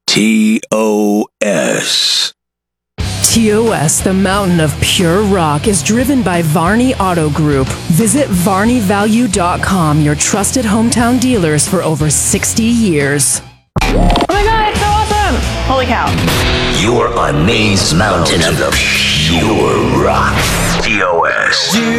TOS. TOS, the mountain of pure rock, is driven by Varney Auto Group. Visit VarneyValue.com, your trusted hometown dealers for over 60 years. Oh my god, it's so awesome! Holy cow. You're on Maze Mountain of pure rock. TOS.